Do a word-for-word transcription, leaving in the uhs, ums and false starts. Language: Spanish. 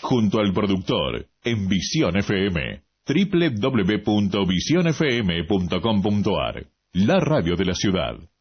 junto al productor, en Visión F M, doble u doble u doble u punto visión f m punto com punto a r, la radio de la ciudad.